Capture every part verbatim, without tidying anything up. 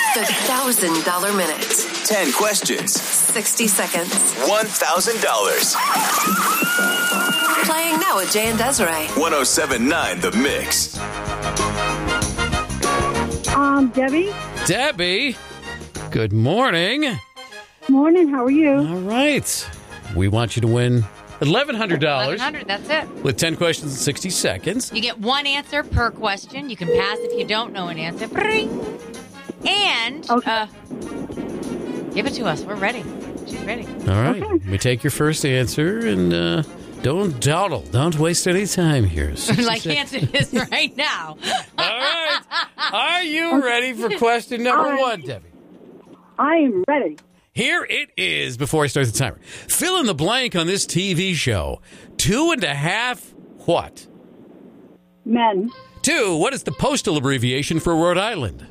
The one thousand dollars Minute. ten questions. sixty seconds. one thousand dollars. Playing now with Jay and Desiree. one oh seven point nine The Mix. Um, Debbie? Debbie, good morning. Morning, how are you? All right. We want you to win eleven hundred dollars. eleven hundred dollars, that's it. With ten questions in sixty seconds. You get one answer per question. You can pass if you don't know an answer. Bring. And Okay. uh, give it to us. We're ready. She's ready. All right. Okay. We take your first answer and uh, don't dawdle. Don't waste any time here. like answer this right now. All right. Are you ready for question number one, Debbie? I am ready. Here it is before I start the timer. Fill in the blank on this T V show. Two and a half what? Men. Two, what is the postal abbreviation for Rhode Island?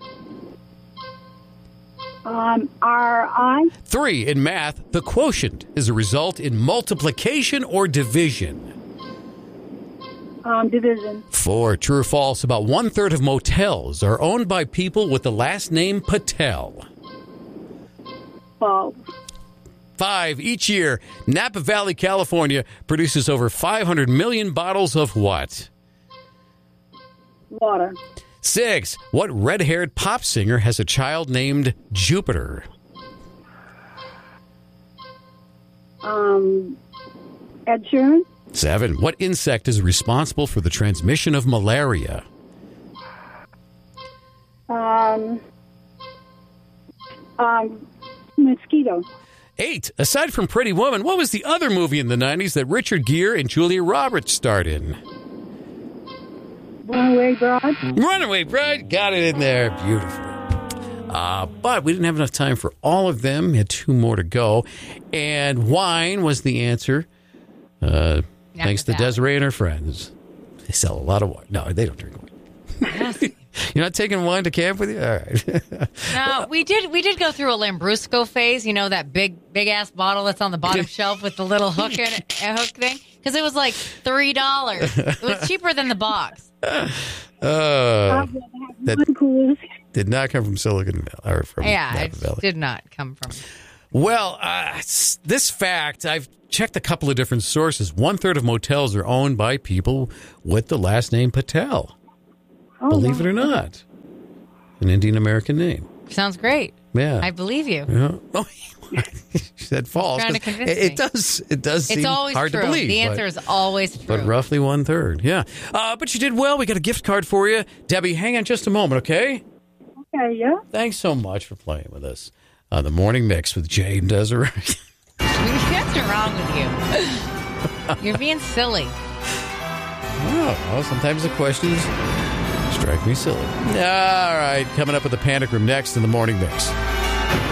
Um, R I. Three, in math, the quotient is a result in multiplication or division. Um, division. Four, true or false, about one-third of motels are owned by people with the last name Patel. False. Five, each year, Napa Valley, California produces over five hundred million bottles of what? Water. Six, what red-haired pop singer has a child named Jupiter? Um, Ed Sheeran. Seven, what insect is responsible for the transmission of malaria? Um, um, mosquito. Eight, aside from Pretty Woman, what was the other movie in the nineties that Richard Gere and Julia Roberts starred in? Runaway Bride. Runaway Bride, got it in there beautifully. Uh, but we didn't have enough time for all of them. We had two more to go. And wine was the answer. Uh, thanks to Desiree and her friends. They sell a lot of wine. No, they don't drink wine. Yes. You're not taking wine to camp with you? All right. No, we did. We did go through a Lambrusco phase. You know that big, big ass bottle that's on the bottom shelf with the little hook in it, a hook thing, because it was like three dollars. It was cheaper than the box. Uh, I've that one coolest. did not come from Silicon Valley. Or from Yeah, Napa it Valley. did not come from. Well, uh, s- this fact, I've checked a couple of different sources. One-third of motels are owned by people with the last name Patel. Oh, Believe wow. it or not. An Indian American name. Sounds great. Yeah. I believe you. Yeah. Oh, she said false. Trying to 'cause convince it, it me. does. It does It's seem always hard true. to believe. The but- answer is always true. But roughly one third. Yeah. Uh, but you did well. We got a gift card for you. Debbie, hang on just a moment, okay? Okay, yeah. Thanks so much for playing with us on the Morning Mix with Jay and Desiree. What's wrong with you? You're being silly. Oh, well, sometimes the questions strike me silly. All right. Coming up with the Panic Room next in the Morning Mix.